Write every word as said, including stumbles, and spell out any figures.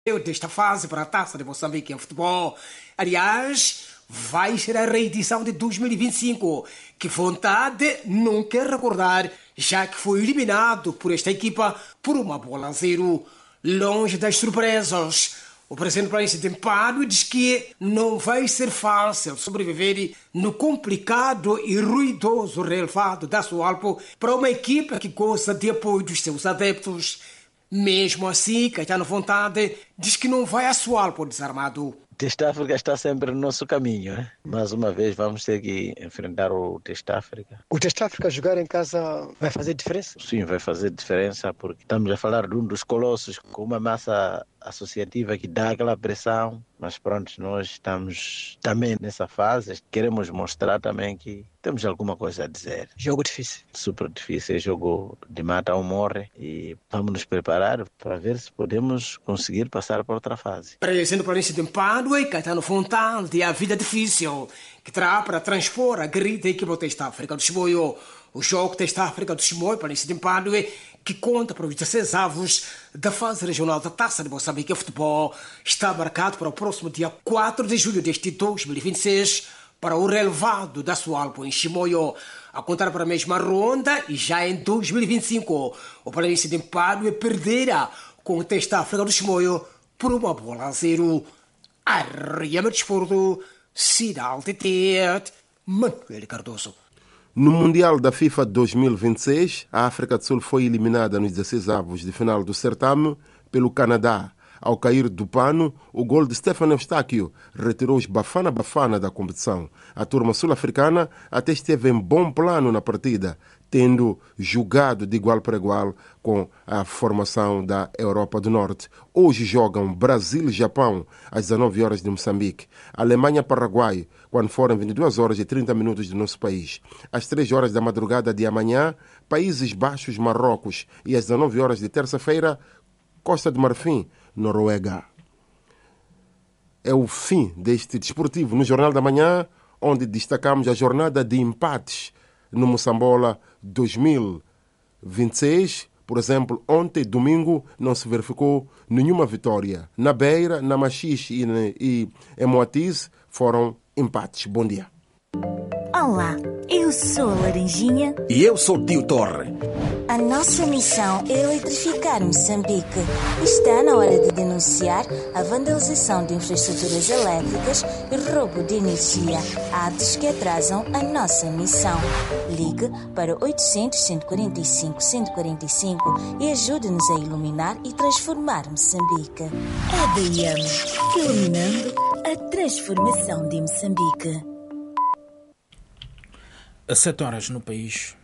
desta fase para a Taça de Moçambique em futebol. Aliás, vai ser a reedição de dois mil e vinte e cinco, que vontade não quer recordar, já que foi eliminado por esta equipa por uma bola a zero. Longe das surpresas, o presidente Planície de Mpadue diz que não vai ser fácil sobreviver no complicado e ruidoso relevado da Sualpo para uma equipa que gosta de apoio dos seus adeptos. Mesmo assim, Caetano Vontade diz que não vai a Sualpo desarmado. O Teste África está sempre no nosso caminho, né? Mais uma vez vamos ter que enfrentar o Teste África. O Teste África jogar em casa vai fazer diferença? Sim, vai fazer diferença porque estamos a falar de um dos colossos com uma massa associativa que dá aquela pressão, mas pronto, nós estamos também nessa fase, queremos mostrar também que temos alguma coisa a dizer. Jogo difícil. Super difícil, é jogo de mata ou morre e vamos nos preparar para ver se podemos conseguir passar para outra fase. Presidente Planície de Mpadue, Caetano Vontade, a vida difícil que terá para transpor a grita equipa do Teste África do Chimoio. O jogo Teste África do Chimoio, Planície de Mpadue, que conta para os dezesseis avos da fase regional da Taça de Moçambique em futebol, está marcado para o próximo dia quatro de julho deste dois mil e vinte e seis, para o relevado da Sualpo em Chimoio. A contar para a mesma ronda, e já em dois mil e vinte e cinco, o Planície de Mpadue perderá com o Teste África do Chimoio por uma bola a zero. Arriama de Desporto, Cidade de Tete, Manuel Cardoso. No Mundial da FIFA dois mil e vinte e seis, a África do Sul foi eliminada nos dezesseis avos de final do certame pelo Canadá. Ao cair do pano, o gol de Stefano Eustáquio retirou os Bafana-Bafana da competição. A turma sul-africana até esteve em bom plano na partida, tendo jogado de igual para igual com a formação da Europa do Norte. Hoje jogam Brasil e Japão às dezenove horas de Moçambique, Alemanha-Paraguai, quando forem vinte e duas horas e trinta minutos do nosso país. Às três horas da madrugada de amanhã, Países Baixos, Marrocos, e às dezenove horas de terça-feira, Costa de Marfim, Noruega. É o fim deste desportivo no Jornal da Manhã, onde destacamos a jornada de empates no Moçambola dois mil e vinte e seis. Por exemplo, ontem, domingo, não se verificou nenhuma vitória. Na Beira, na Machixe e, e em Moatize foram empates. Bom dia. Olá, eu sou a Laranjinha. E eu sou o Tio Torre. A nossa missão é eletrificar Moçambique. Está na hora de denunciar a vandalização de infraestruturas elétricas e roubo de energia, atos que atrasam a nossa missão. Ligue para oitocentos, cento e quarenta e cinco, cento e quarenta e cinco e ajude-nos a iluminar e transformar Moçambique. É D M, iluminando a transformação de Moçambique. A sete horas no país.